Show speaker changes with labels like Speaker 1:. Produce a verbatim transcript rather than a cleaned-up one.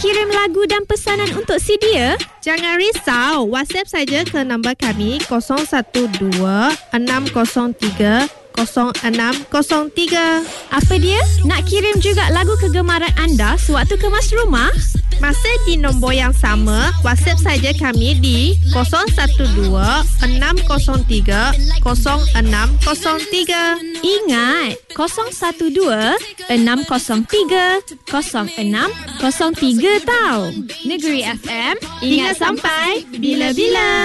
Speaker 1: kirim lagu dan pesanan untuk C D ya?
Speaker 2: Jangan risau, WhatsApp saja ke nombor kami kosong satu dua enam kosong tiga kosong enam kosong tiga.
Speaker 1: Apa dia? Nak kirim juga lagu kegemaran anda sewaktu kemas rumah?
Speaker 2: Masih di nombor yang sama, WhatsApp saja kami di kosong satu dua enam kosong tiga kosong enam kosong tiga.
Speaker 1: Ingat, kosong satu dua enam kosong tiga kosong enam kosong tiga tau. Negeri F M, ingat sampai bila-bila.